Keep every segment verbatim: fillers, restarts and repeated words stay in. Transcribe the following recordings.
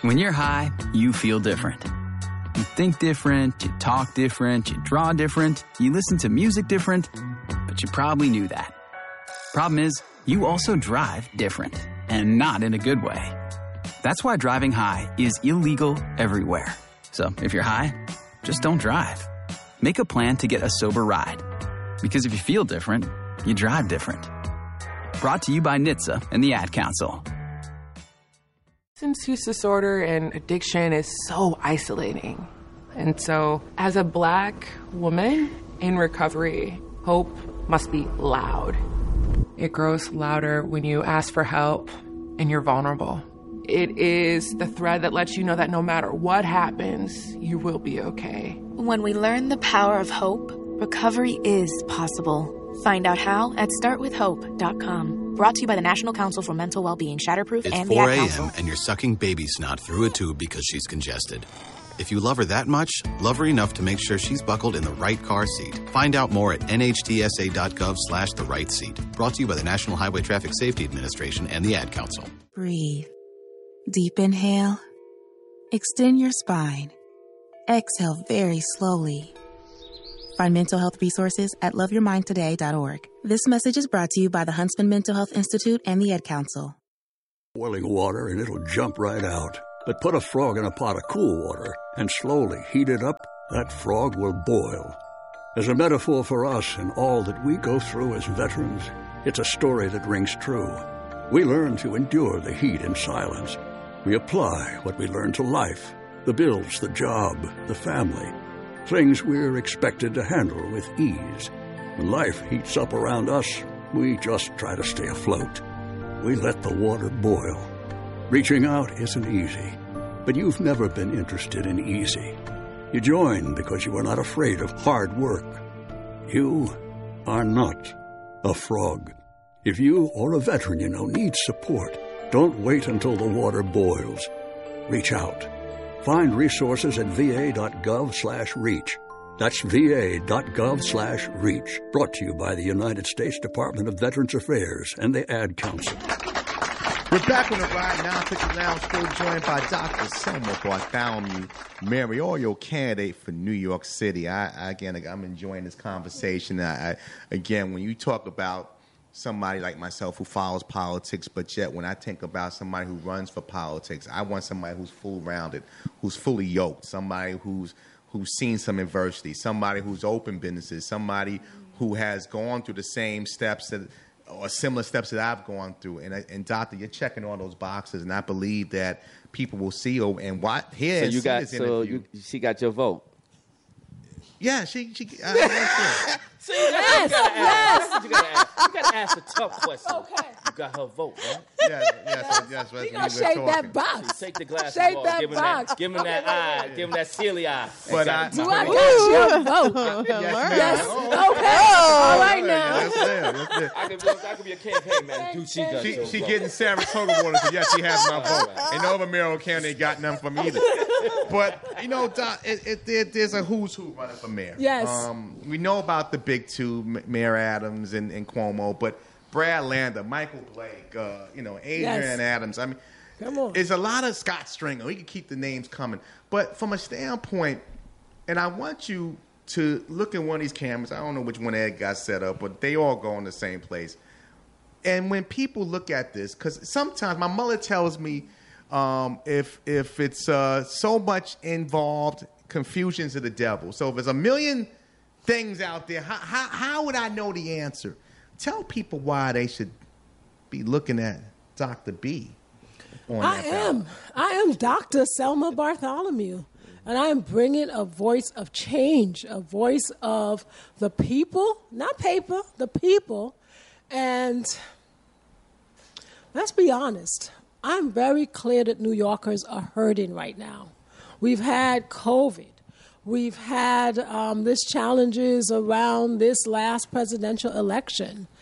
When you're high, you feel different. You think different, you talk different, you draw different, you listen to music different, but you probably knew that. Problem is, you also drive different, and not in a good way. That's why driving high is illegal everywhere. So if you're high, just don't drive. Make a plan to get a sober ride. Because if you feel different, you drive different. Brought to you by N H T S A and the Ad Council. Substance use disorder and addiction is so isolating. And so, as a Black woman in recovery, hope must be loud. It grows louder when you ask for help and you're vulnerable. It is the thread that lets you know that no matter what happens, you will be okay. When we learn the power of hope, recovery is possible. Find out how at start with hope dot com. Brought to you by the National Council for Mental Wellbeing, Shatterproof, it's and the Ad Council. It's four a.m. and you're sucking baby snot through a tube because she's congested. If you love her that much, love her enough to make sure she's buckled in the right car seat. Find out more at N H T S A dot gov slash the right seat. Brought to you by the National Highway Traffic Safety Administration and the Ad Council. Breathe. Deep inhale. Extend your spine. Exhale very slowly. Find mental health resources at love your mind today dot org. This message is brought to you by the Huntsman Mental Health Institute and the Ad Council. Boiling water and it'll jump right out. But put a frog in a pot of cool water and slowly heat it up, that frog will boil. As a metaphor for us and all that we go through as veterans, it's a story that rings true. We learn to endure the heat in silence. We apply what we learn to life, the bills, the job, the family. Things we're expected to handle with ease. When life heats up around us, we just try to stay afloat. We let the water boil. Reaching out isn't easy, but you've never been interested in easy. You join because you are not afraid of hard work. You are not a frog. If you or a veteran you know needs support, don't wait until the water boils. Reach out. Find resources at V A dot gov slash reach. That's V A dot gov slash reach. Brought to you by the United States Department of Veterans Affairs and the Ad Council. We're back on the Ride Now Picture Lounge, still joined by Doctor Selma Bartholomew Mariolo, candidate for New York City. I, I again, I'm enjoying this conversation. I, I, again, when you talk about somebody like myself who follows politics, but yet when I think about somebody who runs for politics, I want somebody who's full-rounded, who's fully yoked, somebody who's who's seen some adversity, somebody who's opened businesses, somebody who has gone through the same steps that, or similar steps that I've gone through. And, and Doctor, you're checking all those boxes, and I believe that people will see oh, and what here. So you got so you, she got your vote. Yeah, she she. Uh, yeah, See, yes, you gotta yes. ask. You gotta ask. You gotta ask a tough question. Okay. You got her vote, right? Yeah, yes, yes. yes you gonna shake talking. that box. So take the glass. Shake of that give him box. That, give him okay, that eye. Yeah. Give him that silly eye. But I, do I got your vote? yes, yes. Oh, okay. Oh, all right now. Yes, ma'am. Yes, ma'am. I could be, I could be a campaign man. Do she? She, she, she getting Saratoga water, so yes, she has my vote. And Nova Mayoral County ain't got none from either. But you know, Doc, it, it, it, there's a who's who running for mayor. Yes. Um, we know about the big two, Mayor Adams and, and Cuomo, but Brad Lander, Michael Blake, uh, you know, Adrian yes. Adams. I mean, Come on. There's a lot of Scott Stringer. We can keep the names coming. But from a standpoint, and I want you to look at one of these cameras. I don't know which one Ed got set up, but they all go in the same place. And when people look at this, because sometimes my mother tells me um, if if it's uh, so much involved, confusion's of the devil. So if there's a million things out there, how, how, how would I know the answer? Tell people why they should be looking at Doctor B. On I that am. ballot. I am Doctor Selma Bartholomew. And I am bringing a voice of change, a voice of the people, not paper, the people. And let's be honest, I'm very clear that New Yorkers are hurting right now. We've had COVID. We've had um, this challenges around this last presidential election.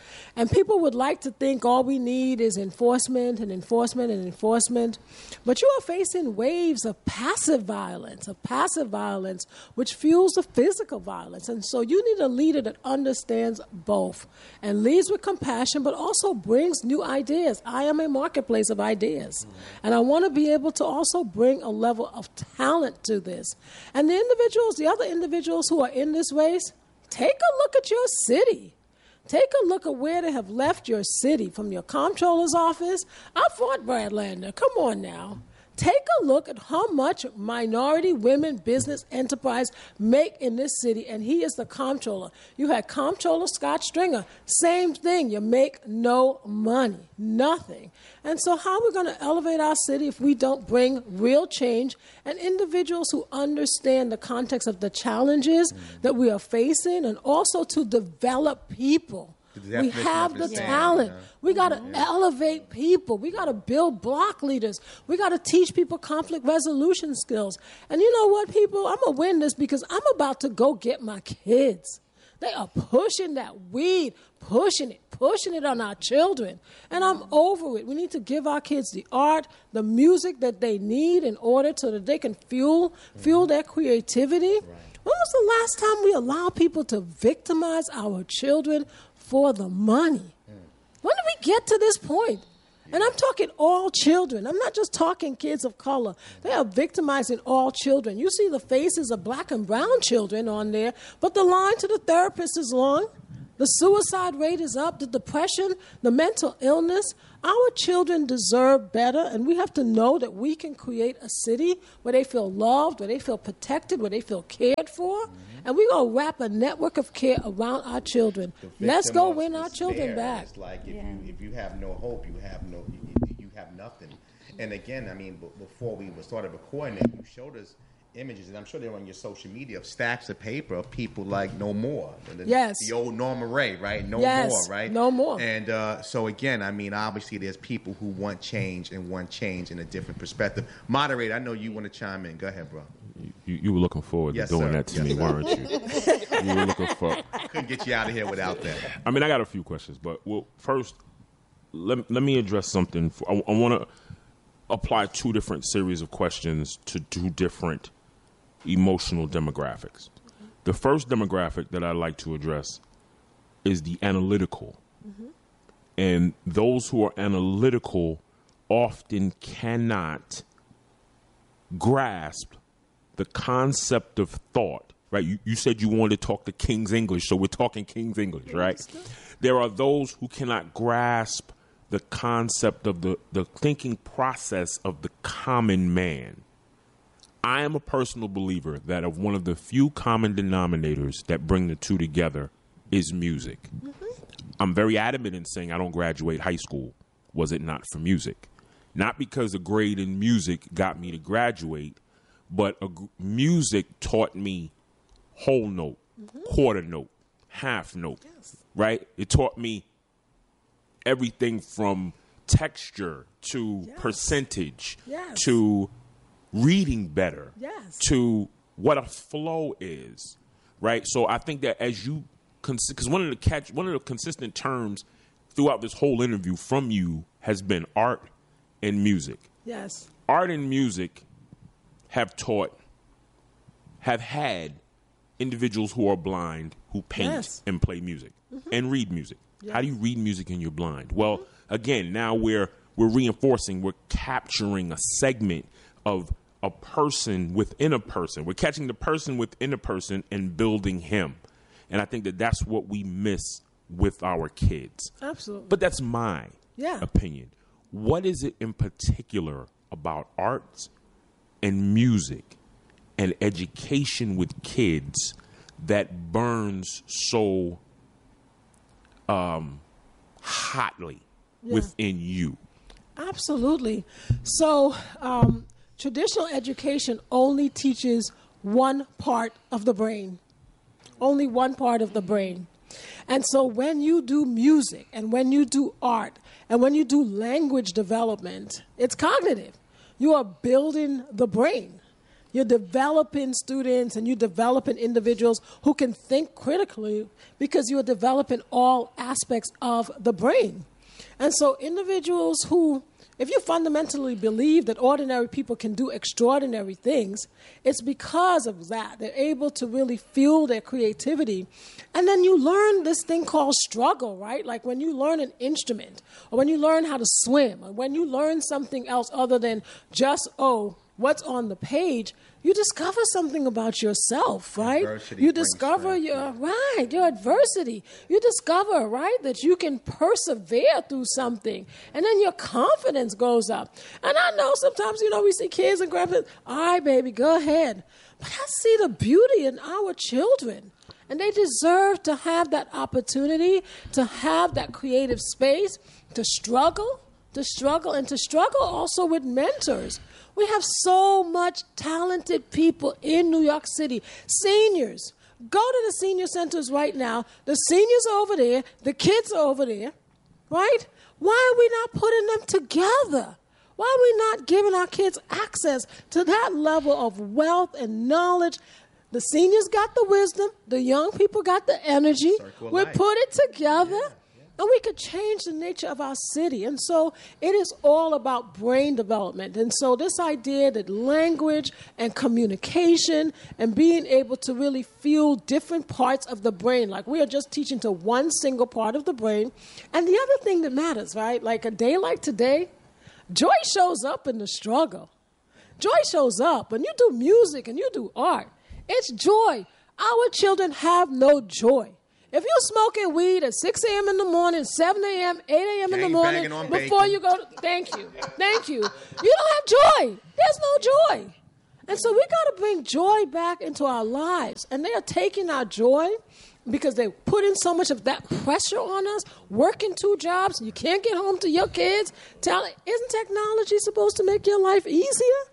And people would like to think all we need is enforcement and enforcement and enforcement. But you are facing waves of passive violence, of passive violence, which fuels the physical violence. And so you need a leader that understands both and leads with compassion, but also brings new ideas. I am a marketplace of ideas. And I want to be able to also bring a level of talent to this. And the individuals, the other individuals who are in this race, take a look at your city. Take a look at where they have left your city, from your comptroller's office. I fought Brad Lander. Come on now. Take a look at how much minority women business enterprise make in this city, and he is the comptroller. You had comptroller Scott Stringer. Same thing. You make no money, nothing. And so how are we going to elevate our city if we don't bring real change and individuals who understand the context of the challenges mm-hmm. that we are facing, and also to develop people? We have the talent. You know? We got to mm-hmm. elevate people. We got to build block leaders. We got to teach people conflict resolution skills. And you know what, people? I'm going to win this because I'm about to go get my kids. They are pushing that weed, pushing it, pushing it on our children. And I'm over it. We need to give our kids the art, the music that they need in order so that they can fuel, fuel their creativity. Right. When was the last time we allowed people to victimize our children for the money? Mm. When did we get to this point? Yeah. And I'm talking all children. I'm not just talking kids of color. They are victimizing all children. You see the faces of black and brown children on there, but the line to the therapist is long. The suicide rate is up, the depression, the mental illness. Our children deserve better, and we have to know that we can create a city where they feel loved, where they feel protected, where they feel cared for. Mm-hmm. And we're going to wrap a network of care around our children. Let's go win our children back. It's like if, yeah. you, if you have no hope, you have no, you, you have nothing. And again, I mean, b- before we started recording it, you showed us images, and I'm sure they're on your social media, of stacks of paper of people like No More. The, yes. The old Norma Ray, right? No yes. More, right? No More. And uh, so again, I mean, obviously there's people who want change and want change in a different perspective. Moderator, I know you want to chime in. Go ahead, bro. You, you were looking forward yes, to doing sir. that to yes, me, sir. weren't you? You were looking for. Couldn't get you out of here without that. I mean, I got a few questions, but well, first, let, let me address something. For, I, I want to apply two different series of questions to two different emotional demographics. The first demographic that I'd like to address is the analytical. Mm-hmm. And those who are analytical often cannot grasp the concept of thought, right? You, you said you wanted to talk the King's English, so we're talking King's English, right? There are those who cannot grasp the concept of the, the thinking process of the common man. I am a personal believer that of one of the few common denominators that bring the two together is music. Mm-hmm. I'm very adamant in saying I don't graduate high school was it not for music. Not because a grade in music got me to graduate, but a, music taught me whole note, mm-hmm. quarter note, half note, yes. right? It taught me everything from texture to yes. percentage yes. to reading better yes. to what a flow is, right? So I think that as you, because one of the catch, one of the consistent terms throughout this whole interview from you has been art and music. Yes. Art and music have taught, have had individuals who are blind who paint yes. and play music mm-hmm. and read music. Yes. How do you read music and you're blind? Well, mm-hmm. again, now we're we're reinforcing, we're capturing a segment of a person within a person. We're catching the person within a person and building him. And I think that that's what we miss with our kids. Absolutely. But that's my yeah. opinion. What is it in particular about arts and music and education with kids that burns so um, hotly yeah. within you? Absolutely. So um, traditional education only teaches one part of the brain, only one part of the brain. And so when you do music and when you do art and when you do language development, it's cognitive. You are building the brain. You're developing students and you're developing individuals who can think critically because you're developing all aspects of the brain. And so individuals who, if you fundamentally believe that ordinary people can do extraordinary things, it's because of that. They're able to really fuel their creativity. And then you learn this thing called struggle, right? Like when you learn an instrument, or when you learn how to swim, or when you learn something else other than just, oh, what's on the page, you discover something about yourself, right? Adversity You brings discover strength, your, yeah. right, your adversity. You discover, right, that you can persevere through something. And then your confidence goes up. And I know sometimes, you know, we see kids and grandparents, all right, baby, go ahead. But I see the beauty in our children. And they deserve to have that opportunity, to have that creative space, to struggle, to struggle, and to struggle also with mentors. We have so much talented people in New York City. Seniors. Go to the senior centers right now. The seniors are over there. The kids are over there. Right? Why are we not putting them together? Why are we not giving our kids access to that level of wealth and knowledge? The seniors got the wisdom. The young people got the energy. We put it together. Yeah. And we could change the nature of our city. And so it is all about brain development. And so this idea that language and communication and being able to really feel different parts of the brain, like we are just teaching to one single part of the brain. And the other thing that matters, right, like a day like today, joy shows up in the struggle. Joy shows up. When you do music and you do art, it's joy. Our children have no joy. If you're smoking weed at six a.m. in the morning, seven a.m., eight a.m. in the morning, before you go to, thank you, thank you, you don't have joy. There's no joy. And so we got to bring joy back into our lives. And they are taking our joy because they put in so much of that pressure on us, working two jobs, you can't get home to your kids. Tell, isn't technology supposed to make your life easier?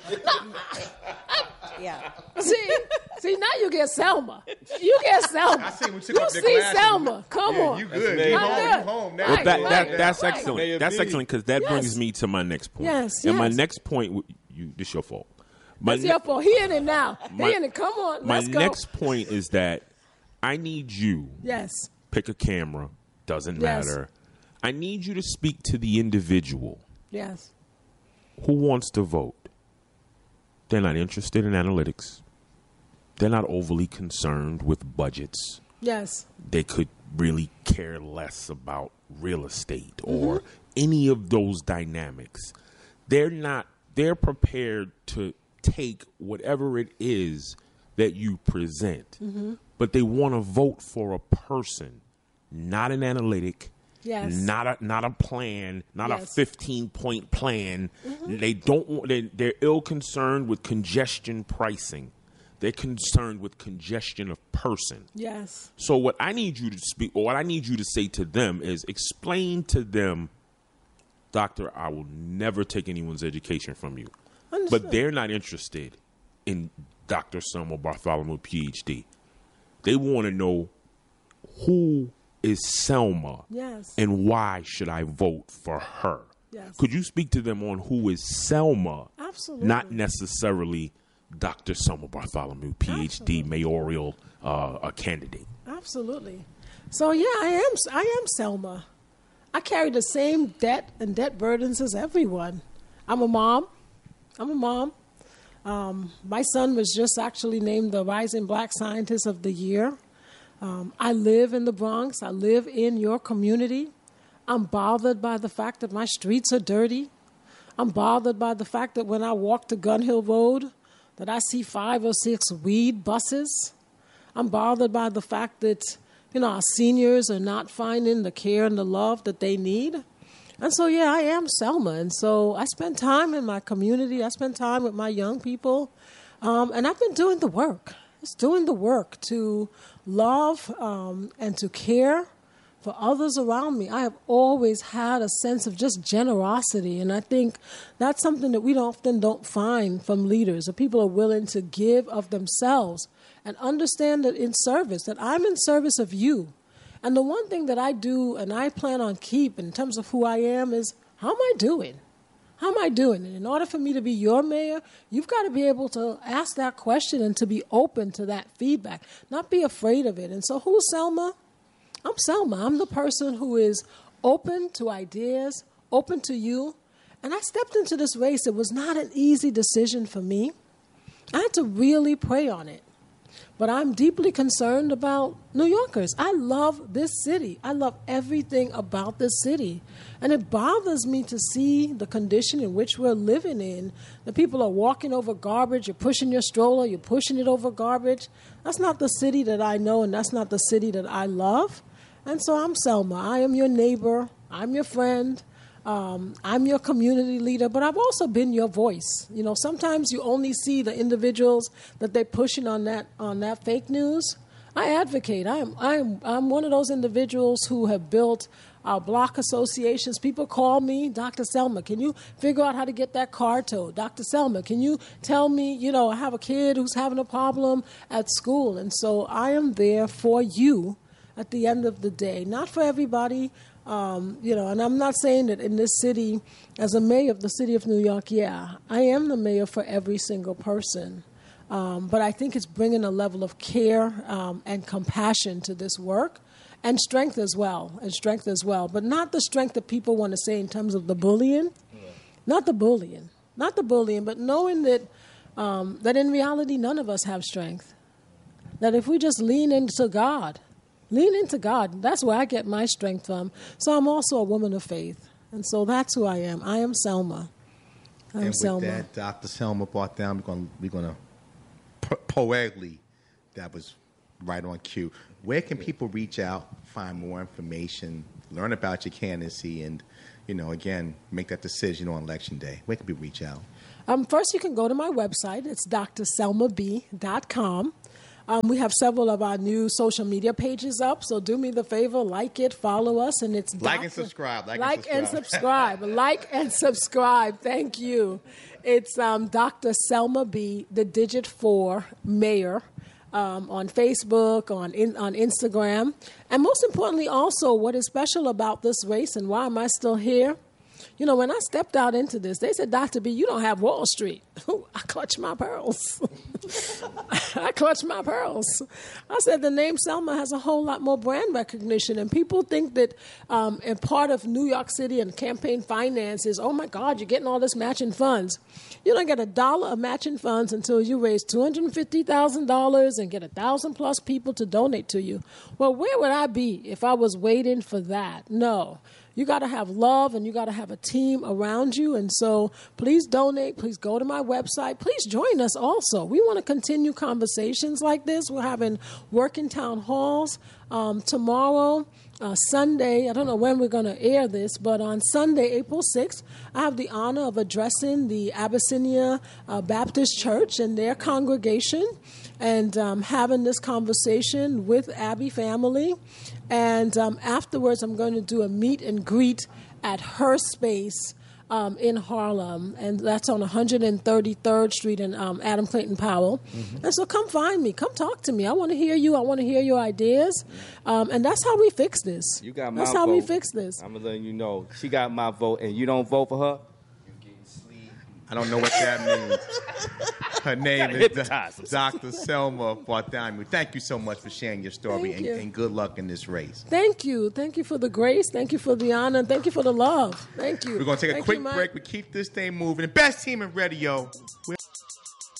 Yeah. See, see, now you get Selma. You get Selma. I see we took you up the see glasses. Selma. Come Yeah, on. you good. That's You amazing. home, good. you home now. Well, that, Right, that, right, that's right. excellent. That's excellent because that Yes. brings me to my next point. Yes, And my yes. next point, w- you, this your fault. My It's ne- your fault. He in it now. My- he in it. Come on. My Let's go. next point is that I need you, Yes. pick a camera, doesn't Yes. matter. I need you to speak to the individual Yes. who wants to vote. They're not interested in analytics. They're not overly concerned with budgets. Yes. They could really care less about real estate or Mhm. any of those dynamics. They're not, they're prepared to take whatever it is that you present, Mm-hmm. but they want to vote for a person, not an analytic, Yes. not a not a plan, not a Yes. fifteen point plan. Mhm. They don't want. They, they're ill concerned with congestion pricing. They're concerned with congestion of person. Yes. So what I need you to speak, or what I need you to say to them is explain to them, Doctor, I will never take anyone's education from you. Understood. But they're not interested in Doctor Selma Bartholomew, P H D. They want to know who is Selma Yes. and why should I vote for her? Yes. Could you speak to them on who is Selma? Absolutely. Not necessarily Doctor Selma Bartholomew, P H D, mayoral uh, a candidate. Absolutely. So yeah, I am. I am Selma. I carry the same debt and debt burdens as everyone. I'm a mom. I'm a mom. Um, my son was just actually named the Rising Black Scientist of the Year. Um, I live in the Bronx. I live in your community. I'm bothered by the fact that my streets are dirty. I'm bothered by the fact that when I walk to Gun Hill Road, that I see five or six weed buses. I'm bothered by the fact that, you know, our seniors are not finding the care and the love that they need. And so, yeah, I am Selma. And so I spend time in my community. I spend time with my young people. Um, and I've been doing the work. It's doing the work to love um, and to care for others around me. I have always had a sense of just generosity. And I think that's something that we often don't find from leaders, that people are willing to give of themselves and understand that in service, that I'm in service of you. And the one thing that I do and I plan on keep in terms of who I am is, how am I doing? How am I doing? And in order for me to be your mayor, you've got to be able to ask that question and to be open to that feedback, not be afraid of it. And so who's Selma? I'm Selma. I'm the person who is open to ideas, open to you. And I stepped into this race. It was not an easy decision for me. I had to really pray on it. But I'm deeply concerned about New Yorkers. I love this city. I love everything about this city. And it bothers me to see the condition in which we're living in. The people are walking over garbage. You're pushing your stroller. You're pushing it over garbage. That's not the city that I know, and that's not the city that I love. And so I'm Selma. I am your neighbor. I'm your friend. Um, I'm your community leader, but I've also been your voice. You know, sometimes you only see the individuals that they're pushing on that on that fake news. I advocate. I'm I'm I'm one of those individuals who have built our block associations. People call me, Doctor Selma, can you figure out how to get that car towed? Doctor Selma, can you tell me, you know, I have a kid who's having a problem at school, and so I am there for you at the end of the day. Not for everybody. Um, you know, and I'm not saying that in this city, as a mayor of the city of New York, yeah, I am the mayor for every single person. Um, but I think it's bringing a level of care um, and compassion to this work, and strength as well, and strength as well. But not the strength that people want to say in terms of the bullying, yeah. not the bullying, not the bullying, but knowing that um, that in reality none of us have strength. That if we just lean into God, lean into God. That's where I get my strength from. So I'm also a woman of faith. And so that's who I am. I am Selma. I'm and with Selma. that, Doctor Selma brought down, we're going we're gonna po- poetically, that was right on cue. Where can people reach out, find more information, learn about your candidacy, and, you know, again, make that decision on Election Day? Where can people reach out? Um, first, you can go to my website. It's d r selma b dot com. Um, we have several of our new social media pages up, so do me the favor, like it, follow us, and it's like and subscribe. Like, like and subscribe. and subscribe. Like and subscribe. Thank you. It's um, Doctor Selma B, the digit four mayor, um, on Facebook, on in, on Instagram, and most importantly, also what is special about this race and why am I still here? You know, when I stepped out into this, they said, Doctor B, you don't have Wall Street. I clutched my pearls. I clutched my pearls. I said the name Selma has a whole lot more brand recognition, and people think that um, and part of New York City and campaign finance is, oh, my God, you're getting all this matching funds. You don't get a dollar of matching funds until you raise two hundred fifty thousand dollars and get one thousand plus people to donate to you. Well, where would I be if I was waiting for that? No. You got to have love, and you got to have a team around you. And so please donate. Please go to my website. Please join us also. We want to continue conversations like this. We're having working town halls um, tomorrow, uh, Sunday. I don't know when we're going to air this, but on Sunday, April sixth, I have the honor of addressing the Abyssinia uh, Baptist Church and their congregation, and um, having this conversation with Abby family. And um, afterwards, I'm going to do a meet and greet at her space um, in Harlem, and that's on one hundred thirty-third Street in um, Adam Clayton Powell. Mm-hmm. And so come find me. Come talk to me. I want to hear you. I want to hear your ideas. Um, and that's how we fix this. You got my That's vote. how we fix this. I'm going to let you know. She got my vote, and you don't vote for her? I don't know what that means. Her name is Doctor Selma Bartholomew. Thank you so much for sharing your story, and, and good luck in this race. Thank you. Thank you for the grace. Thank you for the honor. Thank you for the love. Thank you. We're going to take Thank a quick you, Mike. break. We keep this thing moving. The best team in radio. We're